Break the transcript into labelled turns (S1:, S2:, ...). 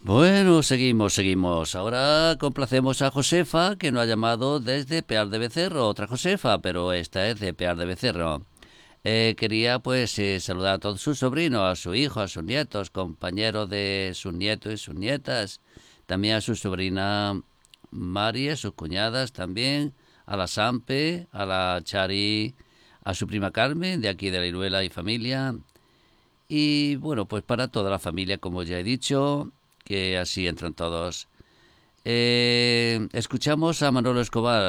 S1: Bueno, seguimos. Ahora complacemos a Josefa, que nos ha llamado desde Pear de Becerro, otra Josefa, pero esta es de Pear de Becerro. Quería pues saludar a todos sus sobrinos, a su hijo, a sus nietos, compañeros de sus nietos y sus nietas, también a su sobrina María, sus cuñadas también, a la Sampe, a la Chari, a su prima Carmen, de aquí de la Iruela y familia, y bueno, pues para toda la familia, como ya he dicho, que así entran todos. Escuchamos a Manolo Escobar,